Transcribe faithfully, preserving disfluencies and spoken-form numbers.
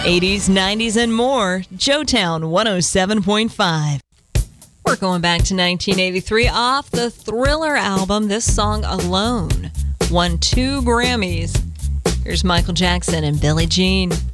eighties, nineties, and more. Joetown one oh seven point five. We're going back to nineteen eighty-three off the Thriller album. This song alone won two Grammys. Here's Michael Jackson and Billie Jean.